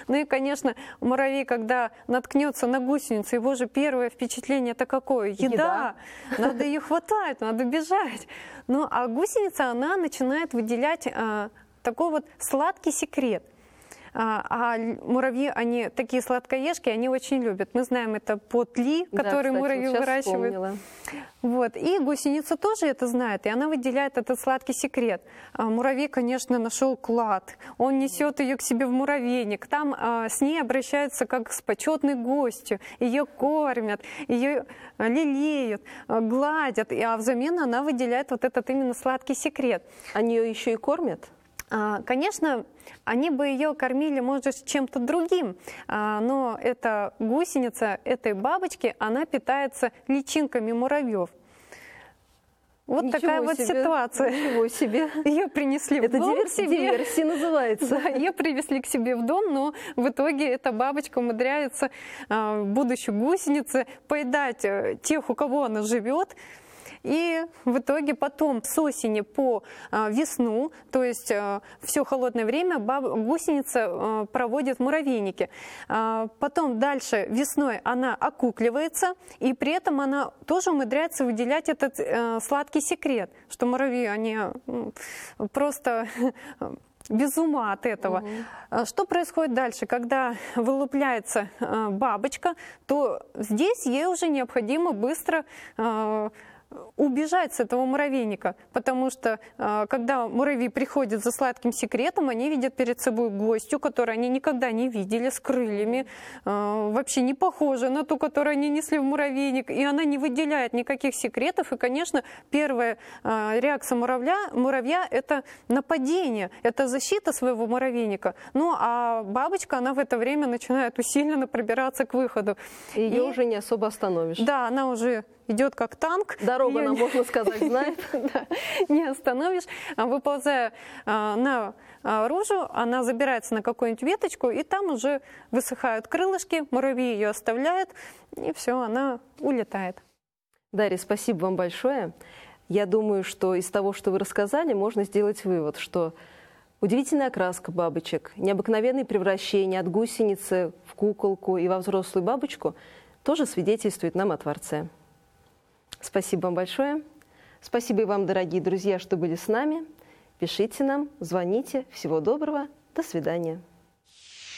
Ну и, конечно, муравей, когда наткнется на гусеницу, его же первое впечатление это какое? Еда. Надо ее хватать, надо бежать. Ну а гусеница, она начинает выделять такой вот сладкий секрет. А муравьи, они такие сладкоежки, они очень любят. Мы знаем, это потли, который муравьи выращивают. Вот. И гусеница тоже это знает, и она выделяет этот сладкий секрет. Муравей, конечно, нашел клад. Он несет ее к себе в муравейник. Там с ней обращаются как с почетной гостью. Ее кормят, ее лелеют, гладят. А взамен она выделяет вот этот именно сладкий секрет. Они ее еще и кормят? Конечно, они бы ее кормили, может, чем-то другим, но эта гусеница, этой бабочки, она питается личинками муравьев. Вот такая вот ситуация. Ничего себе. Ее принесли в дом к себе. Диверсия называется. Да, ее привезли к себе в дом, но в итоге эта бабочка умудряется, будучи гусеницей, поедать тех, у кого она живет. И в итоге потом с осени по весну, то есть все холодное время, гусеница проводит в муравейнике. Потом дальше весной она окукливается, и при этом она тоже умудряется выделять этот сладкий секрет, что муравьи, они просто без ума от этого. Что происходит дальше? Когда вылупляется бабочка, то здесь ей уже необходимо быстро убежать с этого муравейника, потому что когда муравьи приходят за сладким секретом, они видят перед собой гостью, которую они никогда не видели, с крыльями, вообще не похожа на ту, которую они несли в муравейник, и она не выделяет никаких секретов, и, конечно, первая реакция муравья – это нападение, это защита своего муравейника. Ну, а бабочка, она в это время начинает усиленно пробираться к выходу. Ее уже не особо остановишь. Да, она уже идет как танк. Дорогу она, можно сказать, знает. Не остановишь. Выползая наружу, она забирается на какую-нибудь веточку, и там уже высыхают крылышки, муравьи ее оставляют, и все, она улетает. Дарья, спасибо вам большое. Я думаю, что из того, что вы рассказали, можно сделать вывод, что удивительная окраска бабочек, необыкновенные превращения от гусеницы в куколку и во взрослую бабочку тоже свидетельствует нам о Творце. Спасибо вам большое. Спасибо и вам, дорогие друзья, что были с нами. Пишите нам, звоните. Всего доброго. До свидания.